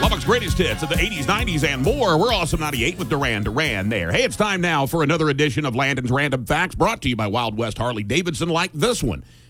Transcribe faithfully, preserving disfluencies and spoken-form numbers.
Lubbock's greatest hits of the eighties, nineties, and more. We're Awesome ninety-eight with Duran Duran there. Hey, it's time now for another edition of Landon's Random Facts, brought to you by Wild West Harley Davidson, like this one.